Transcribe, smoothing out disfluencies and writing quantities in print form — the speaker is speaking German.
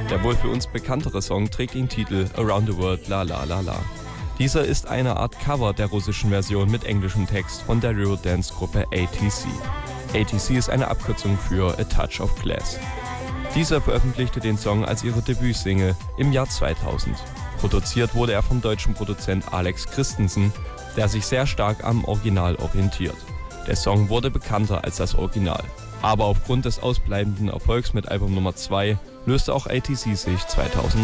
Der wohl für uns bekanntere Song trägt den Titel Around the World La La La La. Dieser ist eine Art Cover der russischen Version mit englischem Text von der Eurodance-Gruppe ATC. ATC ist eine Abkürzung für A Touch of Class. Dieser veröffentlichte den Song als ihre Debütsingle im Jahr 2000. Produziert wurde er vom deutschen Produzent Alex Christensen, der sich sehr stark am Original orientiert. Der Song wurde bekannter als das Original. Aber aufgrund des ausbleibenden Erfolgs mit Album Nummer 2 löste auch ATC sich 2003